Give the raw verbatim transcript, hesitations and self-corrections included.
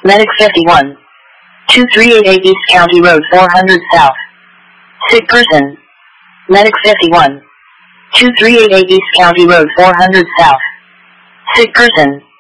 Medic fifty-one. two three eight eight East County Road four hundred South. Sick person. Medic fifty-one. two three eight eight East County Road four hundred South. Sick person.